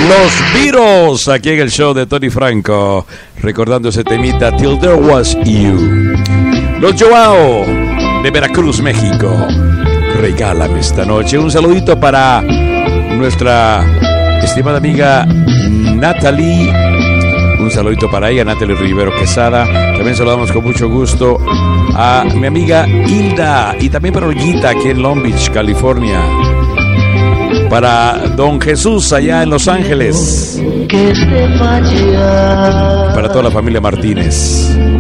Los Beatles, aquí en el show de Tony Franco, recordando ese temita Till There Was You. Los Joao de Veracruz, México, regálame esta noche. Un saludito para nuestra estimada amiga Natalie. Un saludito para ella, Natalie Rivero Quesada. También saludamos con mucho gusto a mi amiga Hilda y también para Olguita aquí en Long Beach, California. Para Don Jesús allá en Los Ángeles. Para toda la familia Martínez.